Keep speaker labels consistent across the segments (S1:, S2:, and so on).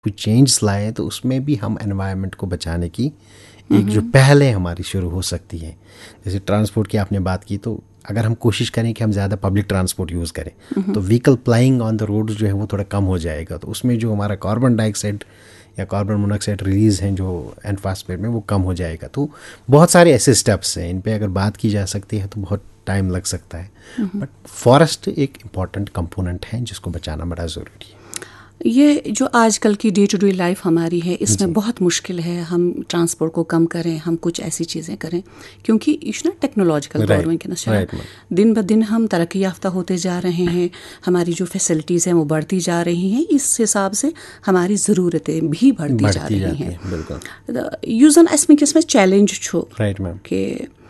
S1: कुछ चेंज लाए तो उसमें भी हम एनवायरनमेंट को बचाने की एक जो पहले हमारी शुरू हो सकती है। जैसे ट्रांसपोर्ट की आपने बात की, तो अगर हम कोशिश करें कि हम ज़्यादा पब्लिक ट्रांसपोर्ट यूज़ करें तो व्हीकल प्लाइंग ऑन द रोड जो है वो थोड़ा कम हो जाएगा, तो उसमें जो हमारा कार्बन डाइऑक्साइड या कार्बन मोनोऑक्साइड रिलीज़ हैं जो एटमॉस्फेयर में, वो कम हो जाएगा। तो बहुत सारे ऐसे स्टेप्स हैं, इन पे अगर बात की जा सकती है तो बहुत टाइम लग सकता है, बट फॉरेस्ट एक इम्पॉर्टेंट कंपोनेंट है जिसको बचाना बड़ा ज़रूरी है।
S2: ये जो आजकल की डे टू डे लाइफ हमारी है, इसमें बहुत मुश्किल है हम ट्रांसपोर्ट को कम करें, हम कुछ ऐसी चीज़ें करें, क्योंकि इस ना टेक्नोलॉजिकल दौर में दिन ब दिन हम तरक्की याफ्ता होते जा रहे हैं, हमारी जो फैसिलिटीज़ हैं वो बढ़ती जा रही हैं, इस हिसाब से हमारी ज़रूरतें भी बढ़ती जा रही हैं। यूज़ एस में चैलेंज छो कि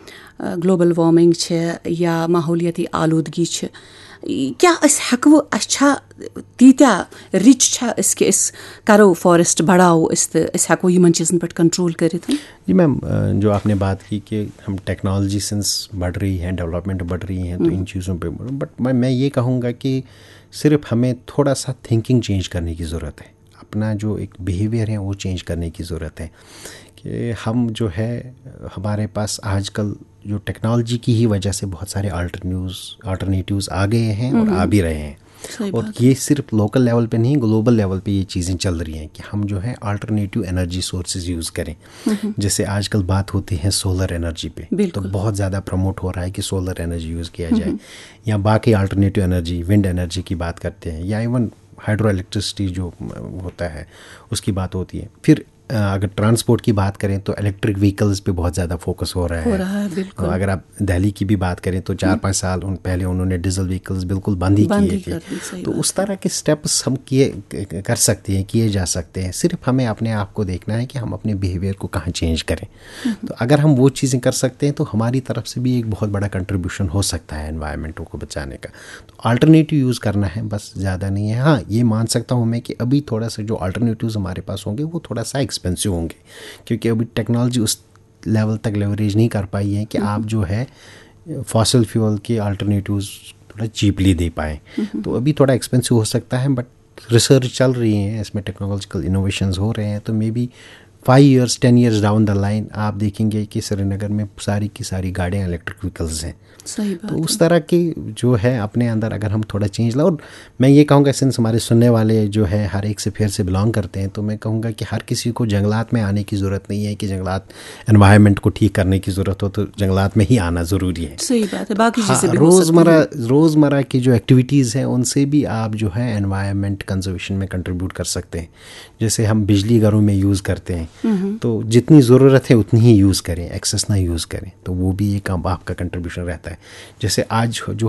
S2: ग्लोबल वार्मिंग या माहौलियाती आलूदगी, क्या हेको अच्छा तीत्या रिच कि करो फॉरेस्ट बढ़ाओ, हेको यमन चीज़न पर कंट्रोल करित?
S1: जी मैम, जो आपने बात की कि हम टेक्नोलॉजी सेंस बढ़ रही है, डेवलपमेंट बढ़ रही है, तो इन चीज़ों पे, बट मैं ये कहूँगा कि सिर्फ हमें थोड़ा सा थिंकिंग चेंज करने की ज़रूरत है, अपना जो एक बिहेवियर है वो चेंज करने की ज़रूरत है। कि हम जो है, हमारे पास आजकल जो टेक्नोलॉजी की ही वजह से बहुत सारे अल्टरनेटिव्स आ गए हैं और आ भी रहे हैं, और ये सिर्फ लोकल लेवल पे नहीं, ग्लोबल लेवल पे ये चीज़ें चल रही हैं कि हम जो है अल्टरनेटिव एनर्जी सोर्सेज यूज़ करें। जैसे आजकल बात होती है सोलर एनर्जी पे, तो बहुत ज़्यादा प्रमोट हो रहा है कि सोलर एनर्जी यूज़ किया जाए, या बाकी अल्टरनेटिव एनर्जी, विंड एनर्जी की बात करते हैं, या इवन हाइड्रो इलेक्ट्रिसिटी जो होता है उसकी बात होती है। फिर अगर ट्रांसपोर्ट की बात करें तो इलेक्ट्रिक व्हीकल्स पे बहुत ज़्यादा फोकस हो रहा है। अगर आप दिल्ली की भी बात करें तो 4-5 साल पहले उन्होंने डीजल व्हीकल्स बिल्कुल बंद ही किए थे। तो उस तरह के स्टेप्स हम कर सकते हैं, किए जा सकते हैं। सिर्फ हमें अपने आप को देखना है कि हम अपने बिहेवियर को कहाँ चेंज करें। तो अगर हम वो चीज़ें कर सकते हैं तो हमारी तरफ से भी एक बहुत बड़ा कंट्रीब्यूशन हो सकता है एनवायरनमेंट को बचाने का। तो अल्टरनेटिव यूज़ करना है, बस, ज़्यादा नहीं है। हाँ, ये मान सकता हूँ मैं कि अभी थोड़ा सा जो अल्टरनेटिव्स हमारे पास होंगे वो थोड़ा सा एक्सपेंसिव होंगे, क्योंकि अभी टेक्नोलॉजी उस लेवल तक लेवरेज नहीं कर पाई है कि आप जो है फॉसिल फ्यूल के अल्टरनेटिव्स थोड़ा चीपली दे पाएँ। तो अभी थोड़ा एक्सपेंसिव हो सकता है, बट रिसर्च चल रही है, इसमें टेक्नोलॉजिकल इनोवेशंस हो रहे हैं। तो may be 5 years 10 years down the line आप देखेंगे कि श्रीनगर में सारी की सारी गाड़ियाँ इलेक्ट्रिक व्हीकल्स हैं।
S2: सही बात
S1: तो उस तरह की जो है अपने अंदर अगर हम थोड़ा चेंज लाओ, और मैं ये कहूँगा सिंस हमारे सुनने वाले जो है हर एक से फेयर से बिलोंग करते हैं, तो मैं कहूँगा कि हर किसी को जंगलात में आने की ज़रूरत नहीं है कि जंगलात एनवायरनमेंट को ठीक करने की ज़रूरत हो तो जंगलात में ही आना ज़रूरी है।
S2: सही बात है। बाकी चीज़ें
S1: रोज़मर्रा की जो एक्टिविटीज़ हैं उनसे भी आप जो है एनवायरनमेंट कंजर्वेशन में कंट्रीब्यूट कर सकते हैं। जैसे हम बिजली घरों में यूज़ करते हैं, तो जितनी ज़रूरत है उतनी ही यूज़ करें, एक्सेस ना यूज़ करें, तो वो भी एक आपका कंट्रीब्यूशन रहता है। जैसे आज जो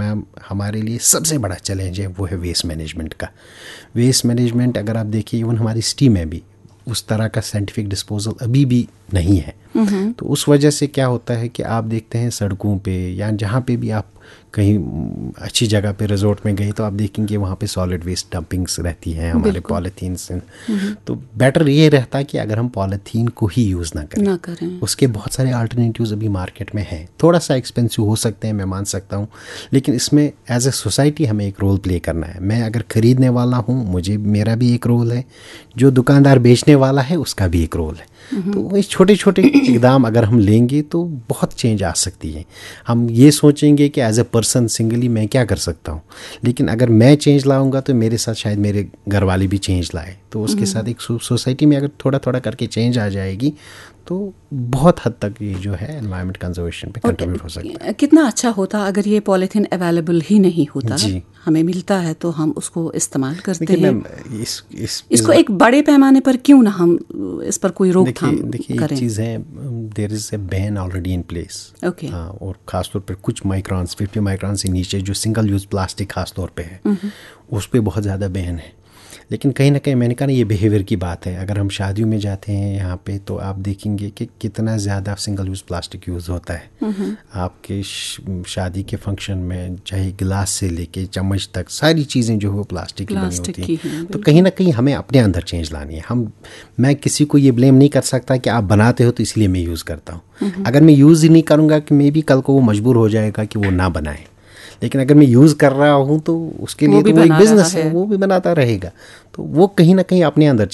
S1: हमारे लिए सबसे बड़ा चैलेंज है वो है वेस्ट मैनेजमेंट का। वेस्ट मैनेजमेंट अगर आप देखिए, इवन हमारी सिटी में भी उस तरह का साइंटिफिक डिस्पोजल अभी भी नहीं है। तो उस वजह से क्या होता है कि आप देखते हैं सड़कों पे या जहाँ पे भी आप कहीं अच्छी जगह पे रिजॉर्ट में गए तो आप देखेंगे वहाँ पे सॉलिड वेस्ट डंपिंग्स रहती हैं हमारे पॉलीथीन से। तो बेटर ये रहता है कि अगर हम पॉलीथीन को ही यूज़ ना करें। उसके बहुत सारे अल्टरनेटिव्स अभी मार्केट में हैं, थोड़ा सा एक्सपेंसिव हो सकते हैं, मैं मान सकता हूँ, लेकिन इसमें एज ए सोसाइटी हमें एक रोल प्ले करना है। मैं अगर ख़रीदने वाला हूँ, मेरा भी एक रोल है, जो दुकानदार बेचने वाला है उसका भी एक रोल है। तो ये छोटे छोटे इकदाम अगर हम लेंगे तो बहुत चेंज आ सकती है। हम ये सोचेंगे कि एज ए पर्सन सिंगली मैं क्या कर सकता हूँ, लेकिन अगर मैं चेंज लाऊंगा तो मेरे साथ शायद मेरे घर वाले भी चेंज लाए। तो उसके साथ एक सोसाइटी में अगर थोड़ा थोड़ा करके चेंज आ जाएगी तो बहुत हद तक ये जो है एनवायरनमेंट कंजर्वेशन पे कंट्रीब्यूट हो सकता है।
S2: कितना अच्छा होता अगर ये पॉलीथीन अवेलेबल ही नहीं होता, हमें मिलता है तो हम उसको इस्तेमाल करते हैं। इसको एक बड़े पैमाने पर क्यों ना हम इस पर कोई रोकथाम करें?
S1: देखिए एक चीज़ है, there is a ban already in place. और ख़ासतौर पर कुछ माइक्रॉन्स, 50 माइक्रॉन से नीचे जो सिंगल यूज़ प्लास्टिक ख़ासतौर पे है उस पर बहुत ज़्यादा बैन है। लेकिन कहीं ना कहीं मैंने कहा ना, ये बिहेवियर की बात है। अगर हम शादियों में जाते हैं यहाँ पे तो आप देखेंगे कि कितना ज़्यादा सिंगल यूज़ प्लास्टिक यूज़ होता है। आपके शादी के फंक्शन में चाहे गिलास से लेके चम्मच तक सारी चीज़ें जो है प्लास्टिक की बनी होती हैं। तो कहीं ना कहीं हमें अपने अंदर चेंज लानी है। मैं किसी को ये ब्लेम नहीं कर सकता कि आप बनाते हो तो इसलिए मैं यूज़ करता हूँ। अगर मैं यूज़ ही नहीं करूँगा कि मे बी कल को वो मजबूर हो जाएगा कि वो ना बनाए, लेकिन अगर मैं यूज़ कर रहा हूँ तो उसके लिए तो वो एक बिजनेस है, वो भी बनाता रहेगा। तो वो कहीं ना कहीं अपने अंदर